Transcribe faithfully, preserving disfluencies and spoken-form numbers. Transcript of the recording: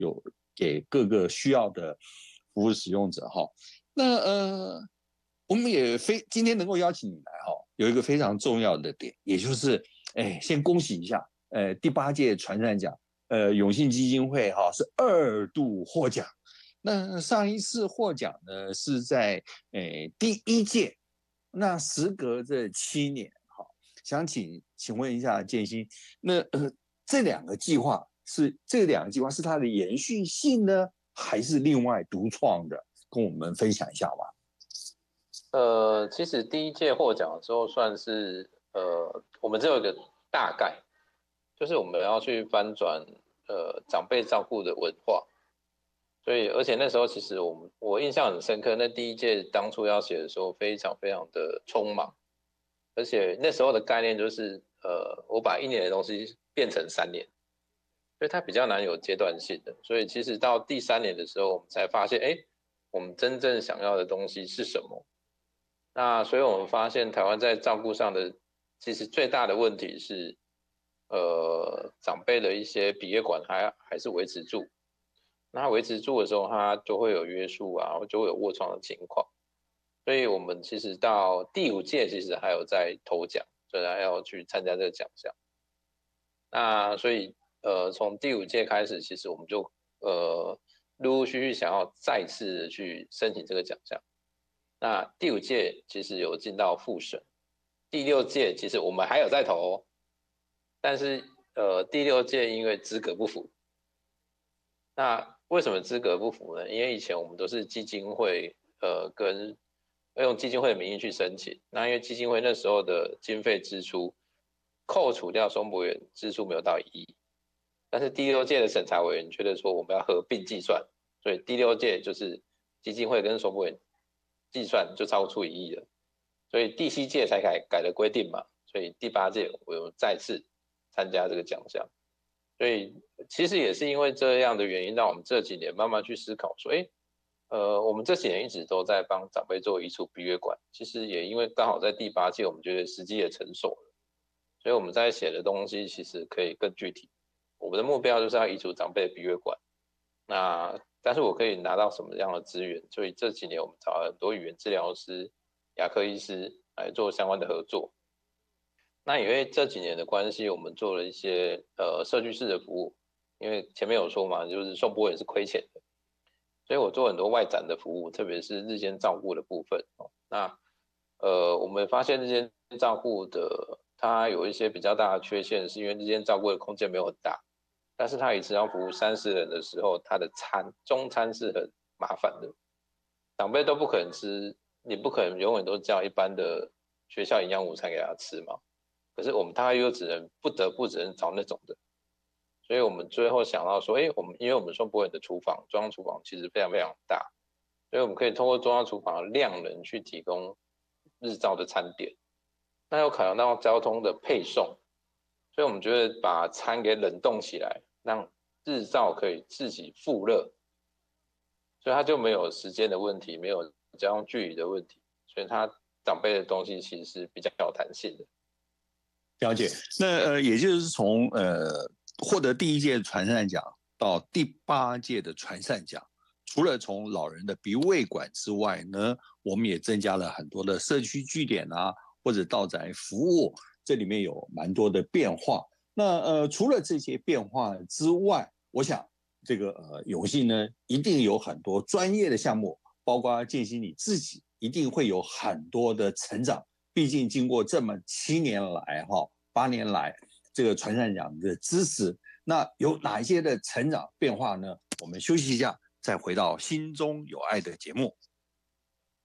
有给各个需要的服务使用者哈。那呃，我们也非今天能够邀请你来哈，有一个非常重要的点，也就是哎，先恭喜一下，呃，第八届传善奖，呃，永信基金会哈是二度获奖。那上一次获奖呢是在诶第一届，那时隔这七年，哈，想请请问一下建新，那呃这两个计划是这两个计划是它的延续性呢，还是另外独创的？跟我们分享一下吧。 呃，其实第一届获奖的时候算是呃，我们只有一个大概，就是我们要去翻转呃长辈照顾的文化。所以，而且那时候其实我们我印象很深刻，那第一届当初要写的时候非常非常的匆忙，而且那时候的概念就是，呃，我把一年的东西变成三年，所以它比较难有阶段性的。所以其实到第三年的时候，我们才发现，哎，我们真正想要的东西是什么？那所以我们发现台湾在照顾上的其实最大的问题是，呃，长辈的一些比约管还还是维持住。那维持住的时候，它就会有约束啊，就会有卧床的情况。所以我们其实到第五届，其实还有在投奖，所以还要去参加这个奖项。那所以呃，从第五届开始，其实我们就呃陆陆续续想要再次的去申请这个奖项。那第五届其实有进到复审，第六届其实我们还有在投哦，但是呃第六届因为资格不符。那为什么资格不符呢？因为以前我们都是基金会，呃，跟用基金会的名义去申请。那因为基金会那时候的经费支出，扣除掉松柏园支出没有到一亿，但是第六届的审查委员觉得说我们要合并计算，所以第六届就是基金会跟松柏园计算就超出一亿了，所以第七届才改改了规定嘛，所以第八届我又再次参加这个奖项。所以其实也是因为这样的原因，让我们这几年慢慢去思考说，哎，呃，我们这几年一直都在帮长辈做移除鼻约管，其实也因为刚好在第八届，我们觉得时机也成熟了，所以我们在写的东西其实可以更具体。我们的目标就是要移除长辈的鼻约管，那但是我可以拿到什么样的资源？所以这几年我们找了很多语言治疗师、牙科医师来做相关的合作。那因为这几年的关系，我们做了一些呃社区式的服务，因为前面有说嘛，就是颂钵也是亏钱的，所以我做很多外展的服务，特别是日间照顾的部分。那呃，我们发现日间照顾的它有一些比较大的缺陷，是因为日间照顾的空间没有很大，但是它一次要服务三十人的时候，它的餐中餐是很麻烦的，长辈都不可能吃，你不可能永远都叫一般的学校营养午餐给他吃嘛。可是我们大概又只能不得不只能找那种的，所以我们最后想到说，哎，我们因为我们颂钵园的厨房中央厨房其实非常非常大，所以我们可以通过中央厨房的量能去提供日照的餐点。那有考量到交通的配送，所以我们觉得把餐给冷冻起来，让日照可以自己复热，所以它就没有时间的问题，没有交通距离的问题，所以它长辈的东西其实是比较有弹性的。 了解，那呃，也就是从呃获得第一届传善奖到第八届的传善奖，除了从老人的鼻胃管之外呢，我们也增加了很多的社区据点啊，或者到宅服务，这里面有蛮多的变化。那呃，除了这些变化之外，我想这个呃永信呢，一定有很多专业的项目，包括建新你自己一定会有很多的成长。毕竟经过这么七年来哈八年来这个传善奖的支持，那有哪一些的成长变化呢？我们休息一下，再回到心中有爱的节目。